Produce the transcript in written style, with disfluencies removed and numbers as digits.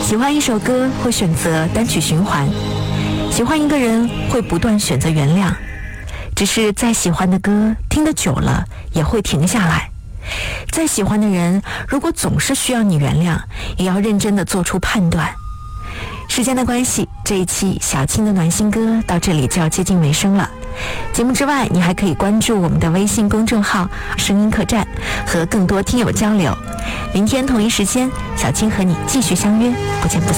喜欢一首歌会选择单曲循环，喜欢一个人会不断选择原谅，只是再喜欢的歌听得久了也会停下来。再喜欢的人如果总是需要你原谅，也要认真地做出判断。时间的关系，这一期小青的暖心歌到这里就要接近尾声了。节目之外，你还可以关注我们的微信公众号声音客栈，和更多听友交流。明天同一时间，小青和你继续相约，不见不散。